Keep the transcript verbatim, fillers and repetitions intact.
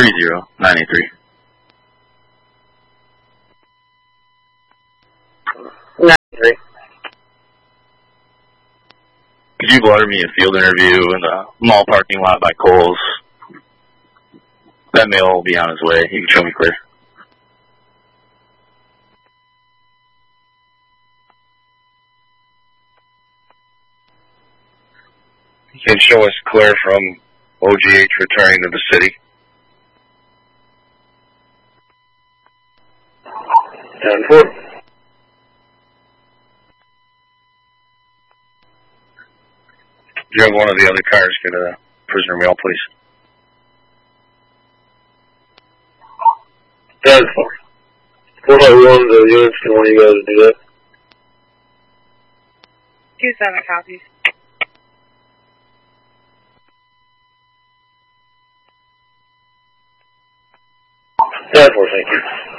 three zero nine eight three. nine three. Could you blur me a field interview in the mall parking lot by Kohl's? That male will be on his way. He can show me clear. You can show us clear from O G H returning to the city. ten four. Do you have one of the other cars get a prisoner mail, please? ten four. four by one, the units, can one of you guys do that? Two seven copies. ten four, thank you.